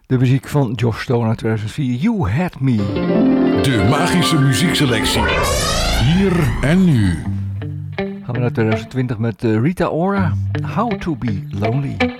De muziek van Joss Stone uit 2004, You Had Me. De magische muziekselectie. Hier en nu. Gaan we naar 2020 met Rita Ora, How to Be Lonely.